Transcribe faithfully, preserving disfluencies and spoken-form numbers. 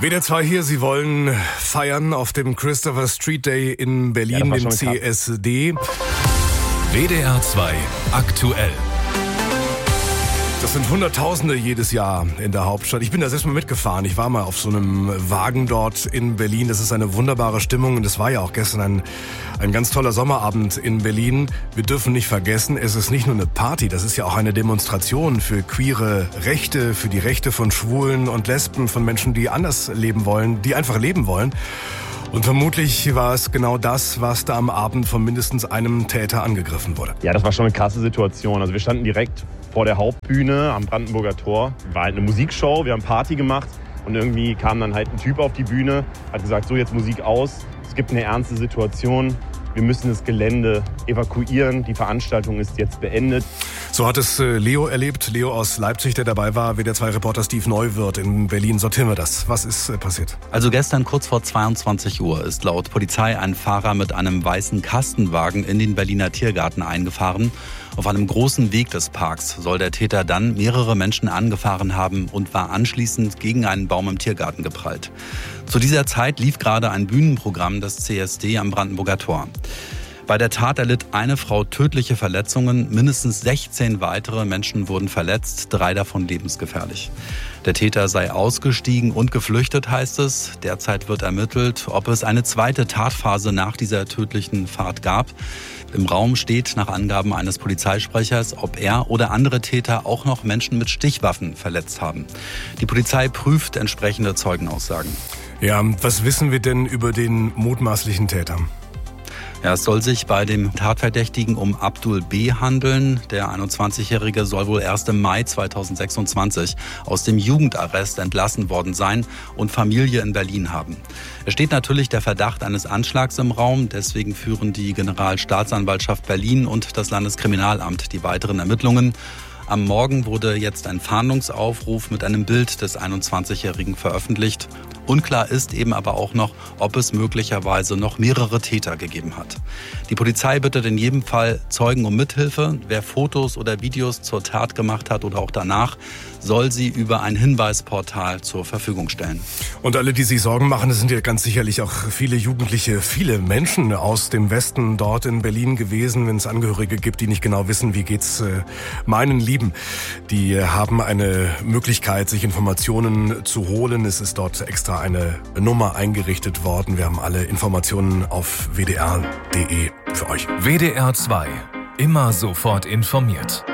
W D R zwei hier, Sie wollen feiern auf dem Christopher Street Day in Berlin, ja, dem C S D. W D R zwei aktuell. Das sind Hunderttausende jedes Jahr in der Hauptstadt. Ich bin da selbst mal mitgefahren. Ich war mal auf so einem Wagen dort in Berlin. Das ist eine wunderbare Stimmung und es war ja auch gestern ein, ein ganz toller Sommerabend in Berlin. Wir dürfen nicht vergessen, es ist nicht nur eine Party, das ist ja auch eine Demonstration für queere Rechte, für die Rechte von Schwulen und Lesben, von Menschen, die anders leben wollen, die einfach leben wollen. Und vermutlich war es genau das, was da am Abend von mindestens einem Täter angegriffen wurde. Ja, das war schon eine krasse Situation. Also wir standen direkt vor der Hauptbühne am Brandenburger Tor. War halt eine Musikshow, wir haben Party gemacht und irgendwie kam dann halt ein Typ auf die Bühne, hat gesagt, so jetzt Musik aus, es gibt eine ernste Situation. Wir müssen das Gelände evakuieren. Die Veranstaltung ist jetzt beendet. So hat es Leo erlebt. Leo aus Leipzig, der dabei war. W D R zwei Reporter Steve Neuwirth in Berlin. Sortieren wir das. Was ist passiert? Also gestern kurz vor zweiundzwanzig Uhr ist laut Polizei ein Fahrer mit einem weißen Kastenwagen in den Berliner Tiergarten eingefahren. Auf einem großen Weg des Parks soll der Täter dann mehrere Menschen angefahren haben und war anschließend gegen einen Baum im Tiergarten geprallt. Zu dieser Zeit lief gerade ein Bühnenprogramm des C S D am Brandenburger Tor. Bei der Tat erlitt eine Frau tödliche Verletzungen, mindestens sechzehn weitere Menschen wurden verletzt, drei davon lebensgefährlich. Der Täter sei ausgestiegen und geflüchtet, heißt es. Derzeit wird ermittelt, ob es eine zweite Tatphase nach dieser tödlichen Fahrt gab. Im Raum steht nach Angaben eines Polizeisprechers, ob er oder andere Täter auch noch Menschen mit Stichwaffen verletzt haben. Die Polizei prüft entsprechende Zeugenaussagen. Ja, was wissen wir denn über den mutmaßlichen Täter? Ja, es soll sich bei dem Tatverdächtigen um Abdul B. handeln. Der einundzwanzigjährige soll wohl erst im Mai zweitausendsechsundzwanzig aus dem Jugendarrest entlassen worden sein und Familie in Berlin haben. Es steht natürlich der Verdacht eines Anschlags im Raum. Deswegen führen die Generalstaatsanwaltschaft Berlin und das Landeskriminalamt die weiteren Ermittlungen. Am Morgen wurde jetzt ein Fahndungsaufruf mit einem Bild des einundzwanzigjährigen veröffentlicht. Unklar ist eben aber auch noch, ob es möglicherweise noch mehrere Täter gegeben hat. Die Polizei bittet in jedem Fall Zeugen um Mithilfe. Wer Fotos oder Videos zur Tat gemacht hat oder auch danach, soll sie über ein Hinweisportal zur Verfügung stellen. Und alle, die sich Sorgen machen, es sind ja ganz sicherlich auch viele Jugendliche, viele Menschen aus dem Westen dort in Berlin gewesen, wenn es Angehörige gibt, die nicht genau wissen, wie geht's äh, meinen Lieben. Die haben eine Möglichkeit, sich Informationen zu holen. Es ist dort extra eine Nummer eingerichtet worden. Wir haben alle Informationen auf w d r punkt d e für euch. W D R zwei. Immer sofort informiert.